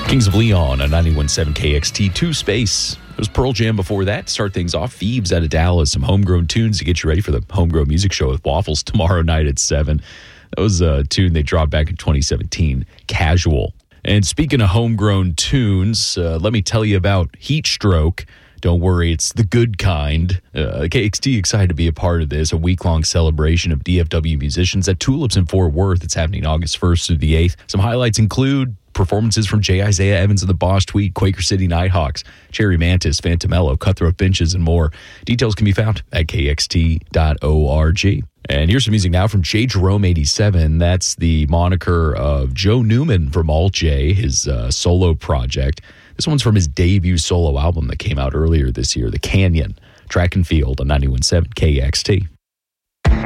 Kings of Leon on 91.7 KXT2 Space. It was Pearl Jam before that. Start things off, Phoebes out of Dallas. Some homegrown tunes to get you ready for the Homegrown Music Show with Waffles tomorrow night at 7. That was a tune they dropped back in 2017, Casual. And speaking of homegrown tunes, let me tell you about Heat Stroke. Don't worry, it's the good kind. KXT excited to be a part of this, a week-long celebration of DFW musicians at Tulips in Fort Worth. It's happening August 1st through the 8th. Some highlights include performances from J. Isaiah Evans and the Boss Tweed, Quaker City Nighthawks, Cherry Mantis, Phantomello, Cutthroat Finches, and more. Details can be found at kxt.org. And here's some music now from J. Jerome 87. That's the moniker of Joe Newman from Alt J, his solo project. This one's from his debut solo album that came out earlier this year, The Canyon. Track and Field on 91.7 KXT.